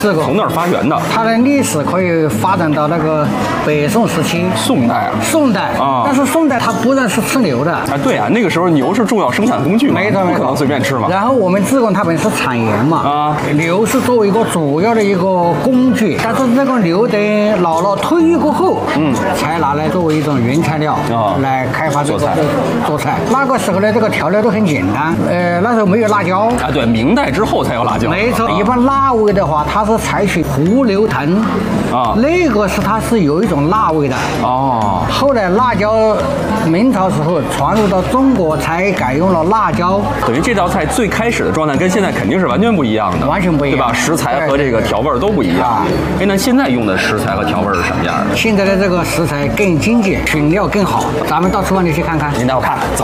这个从那儿发源的。 它的历史可以发展到那个北宋时期。 宋代啊。 宋代啊，但是宋代它不然是吃牛的。 啊，对啊，那个时候牛是重要生产工具嘛， 没错， 不可能随便吃嘛。 然后我们自贡它本身是产盐嘛， 啊， 牛是作为一个主要的一个工具，但是这个牛等老了退役过后，才拿来作为一种原材料来开发这个做菜。那个时候呢，这个调料都很简单，那时候没有辣椒啊，对，明代之后才有辣椒。 没错，一般辣味的话，它是采取胡榴藤啊，那个它是有一种辣味的哦。后来辣椒明朝时候传入到中国，才改用了辣椒。 等于这道菜最开始的状态跟现在肯定是完全不一样的， 完全不一样， 对吧？食材和这个调味都不一样。哎，那现在用的食材和调味是什么样的？ 现在的这个食材更精简，选料更好。咱们到厨房里去看看。 您带我看，走。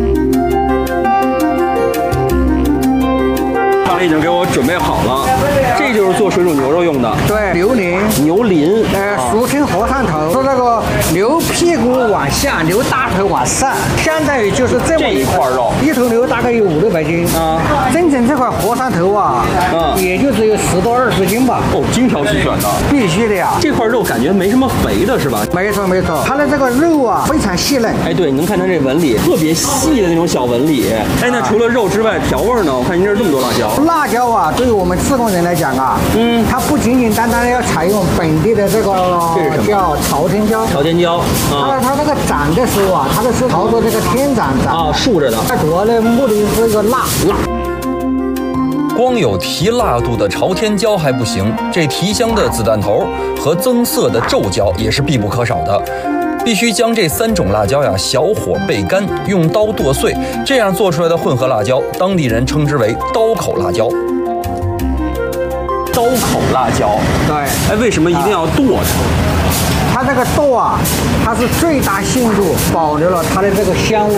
汤已经给我准备好了，这就是做水煮牛肉用的。 对，牛鳞， 牛鳞， 俗称和尚头，是那个牛屁股往下，牛大腿往上，相当于就是这么一块肉， 一头牛大概有500-600斤啊。真正这块和尚头啊，也就只有10多20斤吧。 哦，精挑细选的， 必须的呀。 这块肉感觉没什么肥的是吧？ 没错没错，它的这个肉啊非常细嫩。 哎，对，你能看它这纹理特别细的那种小纹理。哎，那除了肉之外，调味呢？我看您这这么多辣椒。 辣椒啊，对于我们自贡人来讲啊，它不仅仅单单的要采用本地的这个叫朝天椒， 朝天椒， 它那个长的时候啊，它的是朝着这个天长啊，竖着的。 它主要的目的是一个辣。 光有提辣度的朝天椒还不行，这提香的子弹头和增色的皱椒也是必不可少的。必须将这3种辣椒呀小火焙干，用刀剁碎，这样做出来的混合辣椒，当地人称之为刀口辣椒。 刀口辣椒， 对， 哎，为什么一定要剁呢？ 它这个剁啊，它是最大限度保留了它的这个香味。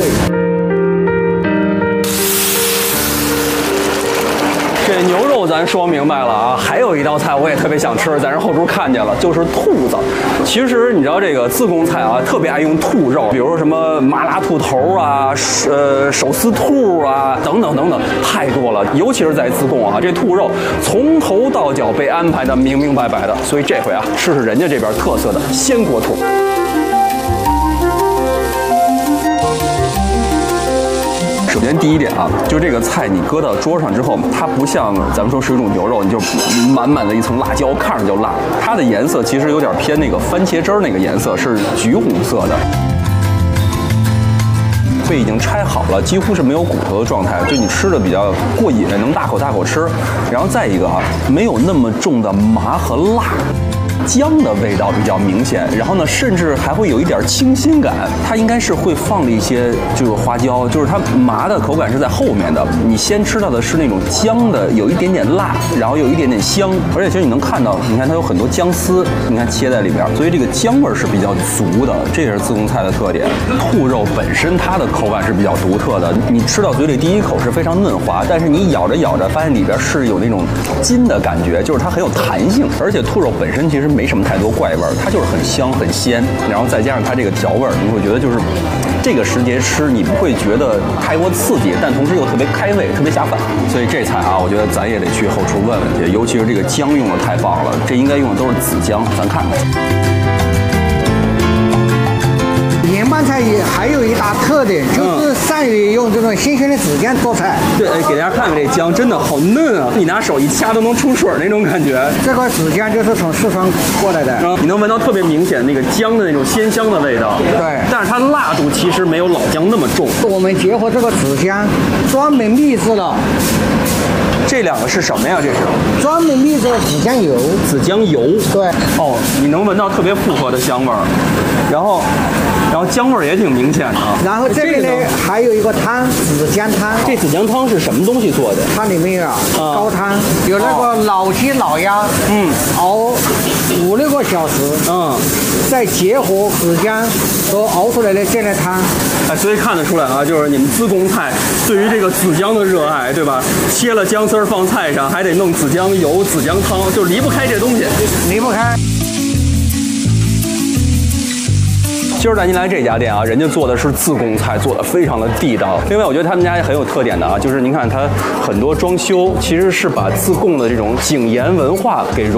这牛肉咱说明白了啊，还有一道菜我也特别想吃，在这后厨看见了，就是兔子。其实你知道这个自贡菜啊，特别爱用兔肉，比如说什么麻辣兔头啊，手撕兔啊，等等等等，太多了。尤其是在自贡啊，这兔肉从头到脚被安排的明明白白的，所以这回啊，试试人家这边特色的鲜锅兔。首先第一点啊，就这个菜你搁到桌上之后，它不像咱们说水煮牛肉，你就满满的一层辣椒，看着就辣。它的颜色其实有点偏那个番茄汁儿那个颜色，是橘红色的。所以已经拆好了，几乎是没有骨头的状态，就你吃的比较过瘾，能大口大口吃。然后再一个啊，没有那么重的麻和辣。姜的味道比较明显，然后呢，甚至还会有一点清新感。它应该是会放了一些这个花椒，就是它麻的口感是在后面的。你先吃到的是那种姜的，有一点点辣，然后有一点点香，而且其实你能看到，你看它有很多姜丝，你看切在里边，所以这个姜味是比较足的，这也是自贡菜的特点。兔肉本身它的口感是比较独特的，你吃到嘴里第一口是非常嫩滑，但是你咬着咬着发现里边是有那种筋的感觉，就是它很有弹性，而且兔肉本身其实没什么太多怪味儿，它就是很香很鲜，然后再加上它这个调味儿，你会觉得就是这个时节吃你不会觉得太过刺激，但同时又特别开胃，特别下饭。所以这菜啊，我觉得咱也得去后厨问问去，尤其是这个姜用的太棒了，这应该用的都是紫姜，咱看看。 盐拌菜还有一大特点，就是善于用这种新鲜的紫姜做菜。 对，哎，给大家看看这姜，真的好嫩啊！你拿手一掐都能出水那种感觉。 这块紫姜就是从四川过来的， 你能闻到特别明显那个姜的那种鲜香的味道。 对， 但是它辣度其实没有老姜那么重。 我们结合这个紫姜，专门秘制了。 这两个是什么呀？这是专门秘制的紫姜油。 紫姜油。 对。 哦，你能闻到特别复合的香味儿，然后姜味儿也挺明显的。 然后这边呢还有一个汤，紫姜汤。 这紫姜汤是什么东西做的？ 它里面啊高汤，有那个老鸡老鸭，熬5-6个小时，再结合紫姜所熬出来的这类汤。 哎，所以看得出来啊，就是你们自贡菜对于这个紫姜的热爱，对吧？切了姜丝放菜上，还得弄紫姜油、紫姜汤，就离不开这东西， 离不开。 今儿带您来这家店啊，人家做的是自贡菜，做的非常的地道。另外，我觉得他们家也很有特点的啊，就是您看它很多装修其实是把自贡的这种井盐文化给融